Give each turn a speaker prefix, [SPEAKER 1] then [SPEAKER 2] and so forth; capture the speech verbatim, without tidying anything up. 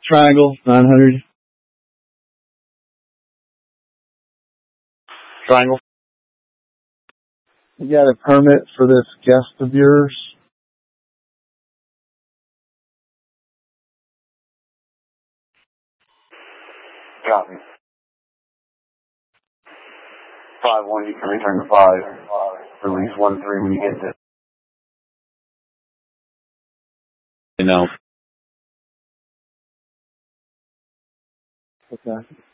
[SPEAKER 1] Triangle, nine hundred.
[SPEAKER 2] Triangle.
[SPEAKER 1] You got a permit for this guest of yours?
[SPEAKER 2] Copy. Five one, you can return to five. Release one three when you get to.
[SPEAKER 1] You know. Okay.